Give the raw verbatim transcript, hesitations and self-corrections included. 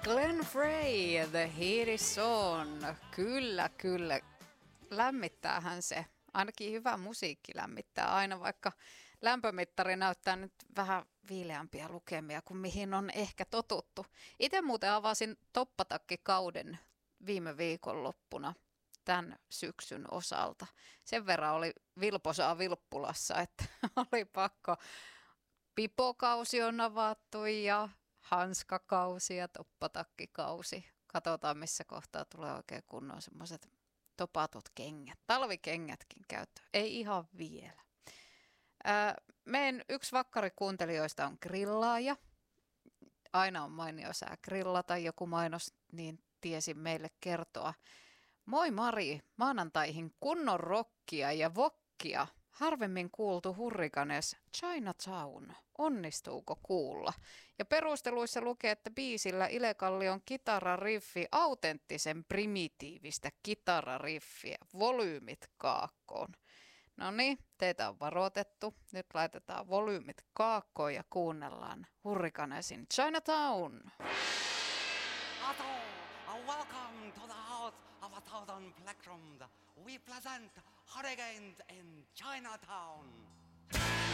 Glenn Frey, The Heat is On. Kyllä, kyllä. Lämmittäähän se. Ainakin hyvä musiikki lämmittää aina, vaikka lämpömittari näyttää nyt vähän viileämpiä lukemia kuin mihin on ehkä totuttu. Itse muuten avasin toppatakkikauden viime viikonloppuna tämän syksyn osalta. Sen verran oli vilposaa vilppulassa, että oli pakko. Pipokausi on avattu ja hanskakausi ja toppatakkikausi. Katsotaan, missä kohtaa tulee oikein kunnon semmoiset topatut kengät. Talvikengätkin käyttöön. Ei ihan vielä. Ää, meidän yksi vakkarikuuntelijoista on grillaaja. Aina on mainio sää grillata. Joku mainos niin tiesi meille kertoa. Moi Mari, maanantaihin kunnon rockia ja vokkia. Harvemmin kuultu Hurrikanes Chinatown. Onnistuuko kuulla? Ja perusteluissa lukee, että biisillä Ile-Kallion kitarariffi autenttisen primitiivistä kitarariffiä. Volyymit kaakkoon. No niin, teitä on varoitettu. Nyt laitetaan volyymit kaakkoon ja kuunnellaan Hurrikanesin Chinatown. Hello, welcome to the house of a thousand plectrums. We present Hurricane in Chinatown.